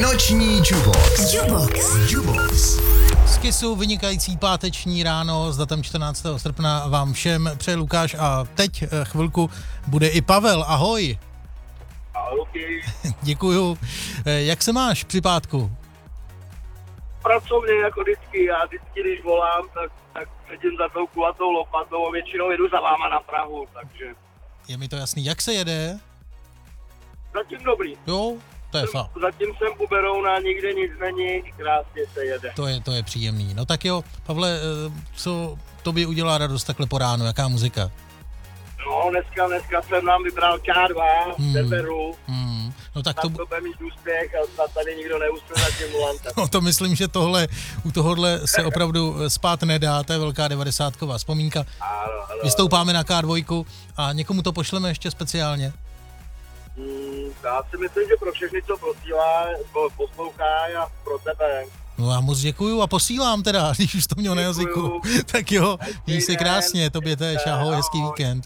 Noční Jukebox. Jukebox. Z Kissu vynikající páteční ráno s datem 14. srpna vám všem přeje Lukáš a teď chvilku bude i Pavel. Ahoj. Ahoj. Děkuju. Jak se máš při pátku? Pracovně jako vždycky, já vždycky, když volám, tak sedím za tou kulatou lopatou a většinou jedu za váma na Prahu, takže... Je mi to jasný. Jak se jede? Zatím dobrý. Jo, to je fakt. Zatím jsem u Berouna, nikde nic není, krásně se jede. To je příjemný. No tak jo, Pavle, co tobě udělá radost takhle po ránu? Jaká muzika? No, dneska jsem nám vybral K2, Severu. No tak to bude mít úspěch a snad tady nikdo neusne za tím volantem. No to myslím, že u tohohle se opravdu spát nedá, to je velká 90ková vzpomínka. Ano. Vystoupáme na K2 a někomu to pošleme ještě speciálně. Já si myslím, že pro všechny, co poslouchá a pro tebe. No já moc děkuju a posílám teda, když už to měl na jazyku. Tak jo, měj si krásně, tobě též, ahoj, hezký víkend.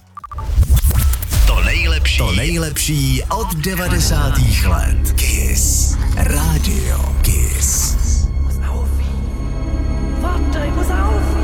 To nejlepší od 90. let. Kiss. Radio Kiss. Warte, ich muss auf!